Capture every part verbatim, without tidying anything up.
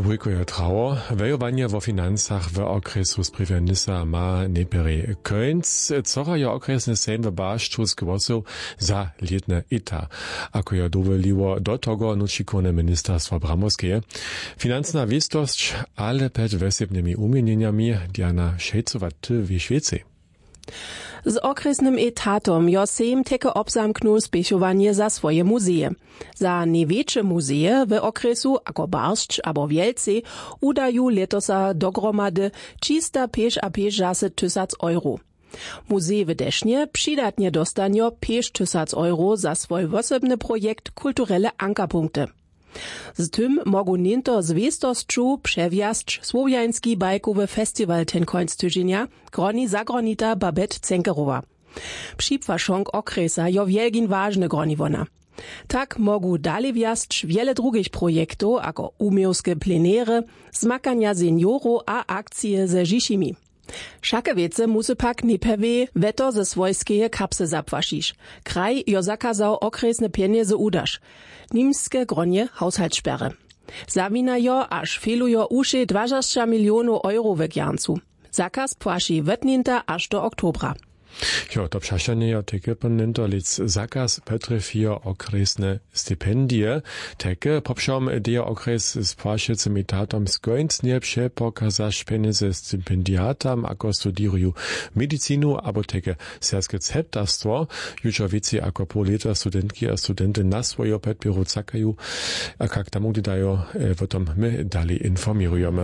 Dwójkoje trało. Wejowanie wo finansach w okresu sprywianysa ma nepere końc. Cora je okresny sejm w baszczu z głosów za letne ita. Ako je dowoliło do tego nučikone ministerstwo Bramowskie. Finansna wistość, ale przed wesebnymi umienieniami Diana Szejcowa-Ty w Szwecji. Z okresnym etatom jo sejm teke obzamknul spěchowanie za swoje muzeje. Za największe muzeje w okresu, ako Barszcz abo Wielce, udaju letosa dogromady trzysta pięćdziesiąt tysac euro. Muzej w Desznie przydatnie dostanio pięć tysac euro za swój osobny projekt kulturelle Ankerpunkte. Z tym mogu ninto z wiestosću przewjazd Słowiański bajkowy festiwal ten końc tydzienia, groni zagronita Babette Zenkerowa. Připwašong okresa jo wielgin ważny groni wona. Tak mogu dalej wjazd wiele drugich projektów, ako umiejskie plenery, zmakania seniorów a akcje ze Žišimi. Všake wiece musy pak nepewe weto ze swojskeje kapsy zapłasisz. Kraj jo zakazał okresne pieniądze udasz. Niemskie gronie Haushaltssperre. Zawina jo aż felujo uše dwadzieścia milionów euro w Gjancu. Zakaz płaci wetninta aż do oktobra. Jo, to przeszanie ja teke ponento lic zakaz petrefio okresne stipendie. Teke popszom der okres z płaszczycym etatom skońc nie przepokazasz pieniądze stipendiatam, ako studiruju medicinu, abo teke serskie ceptarstwo. Jutro wiecie, ako po leta studentki a studenty na swoje petbiru cakają, a kak tamu dają, o tom my dalej informujemy.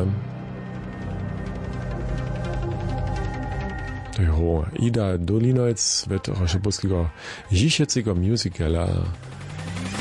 Ida Dolinec wird Rošebuskiego Žišecego musicala